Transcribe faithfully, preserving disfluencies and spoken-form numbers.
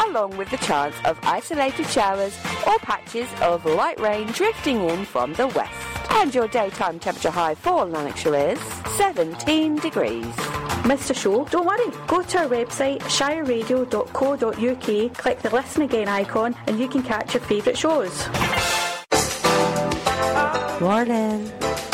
along with the chance of isolated showers or patches of light rain drifting in from the west. And your daytime temperature high for Lanarkshire is seventeen degrees. Missed a show? Don't worry. Go to our website, shire radio dot co dot uk, click the Listen Again icon, and you can catch your favourite shows. Morning.